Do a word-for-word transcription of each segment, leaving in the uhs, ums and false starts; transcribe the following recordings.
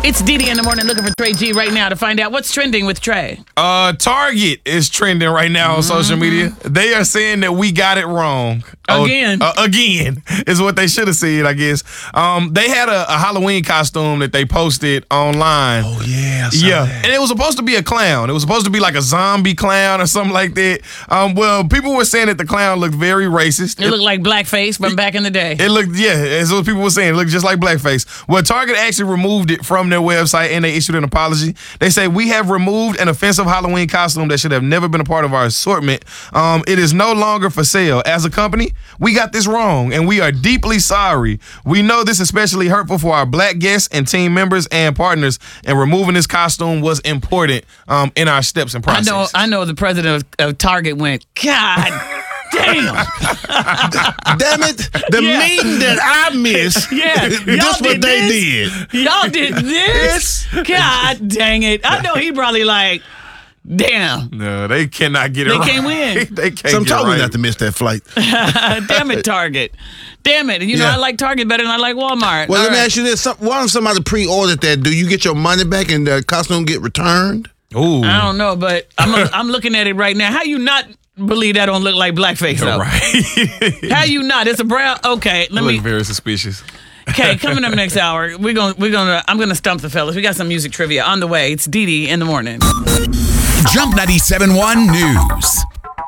It's Didi in the morning looking for Trey G right now to find out what's trending with Trey. Uh, Target is trending right now on mm-hmm. social media. They are saying that we got it wrong. Again. Oh, uh, again is what they should have said, I guess. Um, they had a, a Halloween costume that they posted online. Oh, yeah. I saw yeah. that. And it was supposed to be a clown. It was supposed to be like a zombie clown or something like that. Um, well, people were saying that the clown looked very racist. It, it looked like blackface from back in the day. It looked, yeah, as what people were saying. It looked just like blackface. Well, Target actually removed it from their website and they issued an apology. They say, we have removed an offensive Halloween costume that should have never been a part of our assortment. Um, it is no longer for sale. As a company, we got this wrong and we are deeply sorry. We know this is especially hurtful for our black guests and team members and partners, and removing this costume was important um, in our steps and process. I know, I know the president of, of Target went, God damn. Damn it. The Yeah. meeting that I missed. Yeah. That's Y'all what did they this? did. Y'all did this? God dang it. I know he probably like, damn. No, they cannot get it They right. can't win. they can't So I'm get telling it right. you not to miss that flight. Damn it, Target. Damn it. You know, Yeah. I like Target better than I like Walmart. Well, All let me right. ask you this. Some, why don't somebody pre-order that? Do you get your money back and the costume get returned? Ooh. I don't know, but I'm a, I'm looking at it right now. How you not believe that don't look like blackface, though? Right. How you not? It's a brown. Okay, let Look me. very suspicious. Okay, coming up next hour, we're gonna we're gonna I'm gonna stump the fellas. We got some music trivia on the way. It's Didi in the morning. Jump ninety-seven point one News.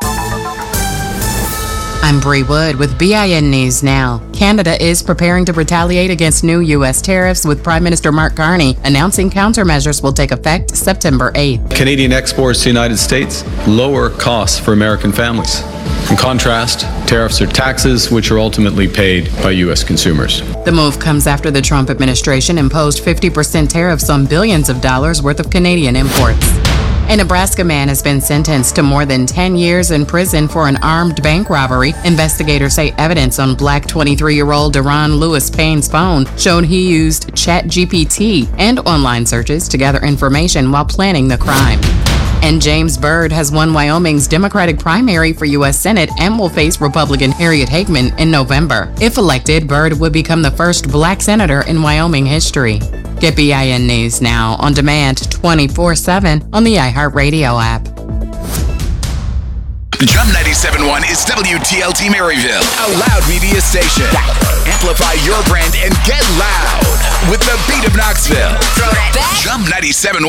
I'm Bree Wood with B I N News Now. Canada is preparing to retaliate against new U S tariffs, with Prime Minister Mark Carney announcing countermeasures will take effect September eighth. Canadian exports to the United States lower costs for American families. In contrast, tariffs are taxes which are ultimately paid by U S consumers. The move comes after the Trump administration imposed fifty percent tariffs on billions of dollars worth of Canadian imports. A Nebraska man has been sentenced to more than ten years in prison for an armed bank robbery. Investigators say evidence on black twenty-three-year-old Deron Lewis Payne's phone showed he used ChatGPT and online searches to gather information while planning the crime. And James Byrd has won Wyoming's Democratic primary for U S Senate and will face Republican Harriet Hageman in November. If elected, Byrd would become the first black senator in Wyoming history. Get B I N News Now on demand twenty-four seven on the iHeartRadio app. Jump ninety-seven point one is W T L T Maryville, a loud media station. Amplify your brand and get loud with the beat of Knoxville. Jump ninety-seven point one.